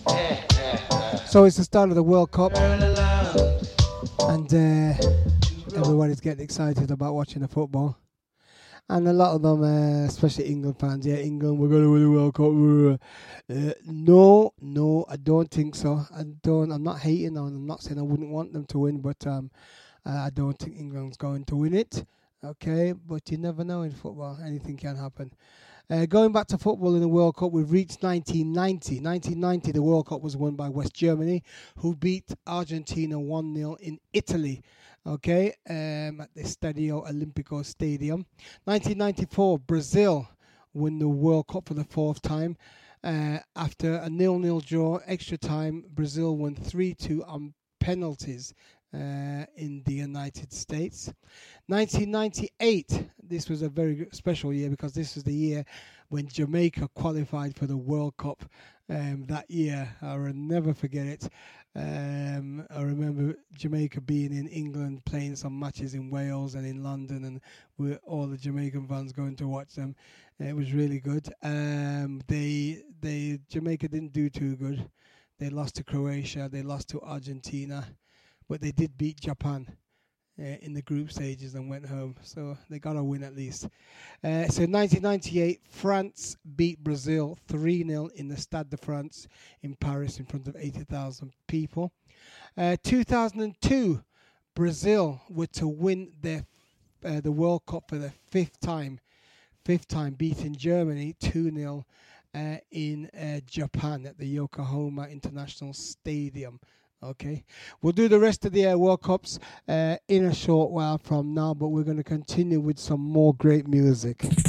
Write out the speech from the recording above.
So it's the start of the World Cup, and everybody's getting excited about watching the football. And a lot of them, especially England fans, yeah, England, we're going to win the World Cup. No, I don't think so. I'm not hating on. I'm not saying I wouldn't want them to win, but I don't think England's going to win it. Okay, but you never know in football. Anything can happen. Going back to football in the World Cup, we've reached 1990. 1990, the World Cup was won by West Germany, who beat Argentina 1-0 in Italy, okay, at the Stadio Olimpico Stadium. 1994, Brazil won the World Cup for the fourth time. After a 0-0 draw, extra time, Brazil won 3-2 on penalties in the United States. 1998, this was a very special year because this was the year when Jamaica qualified for the World Cup that year. I will never forget it. I remember Jamaica being in England, playing some matches in Wales and in London, and with all the Jamaican fans going to watch them. It was really good. Jamaica didn't do too good. They lost to Croatia, they lost to Argentina, but they did beat Japan in the group stages and went home. So they got a win at least. So 1998, France beat Brazil 3-0 in the Stade de France in Paris in front of 80,000 people. 2002, Brazil were to win the World Cup for the fifth time, beating Germany 2-0 in Japan at the Yokohama International Stadium. Okay, we'll do the rest of the World Cups in a short while from now, but we're going to continue with some more great music.